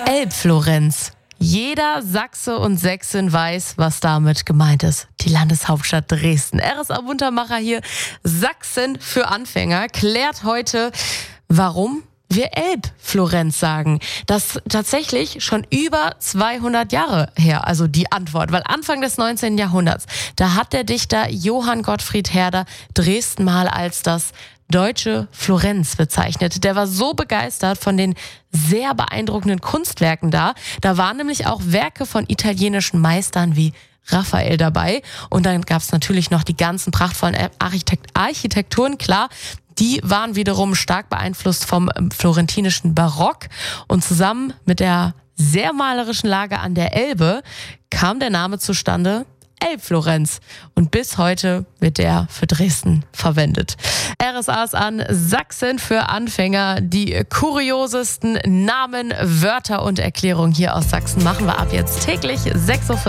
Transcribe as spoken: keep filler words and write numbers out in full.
Elbflorenz. Jeder Sachse und Sächsin weiß, was damit gemeint ist. Die Landeshauptstadt Dresden. R S A-Muntermacher hier. Sachsen für Anfänger klärt heute, warum wir Elbflorenz sagen. Das ist tatsächlich schon über zweihundert Jahre her, also die Antwort. Weil Anfang des neunzehnten Jahrhunderts, da hat der Dichter Johann Gottfried Herder Dresden mal als das deutsche Florenz bezeichnet. Der war so begeistert von den sehr beeindruckenden Kunstwerken da. Da waren nämlich auch Werke von italienischen Meistern wie Raphael dabei. Und dann gab es natürlich noch die ganzen prachtvollen Architekt- Architekturen, klar. Die waren wiederum stark beeinflusst vom florentinischen Barock. Und zusammen mit der sehr malerischen Lage an der Elbe kam der Name zustande, Elbflorenz. Und bis heute wird der für Dresden verwendet. R S A ist an Sachsen für Anfänger. Die kuriosesten Namen, Wörter und Erklärungen hier aus Sachsen machen wir ab jetzt täglich sechs Uhr vierzig.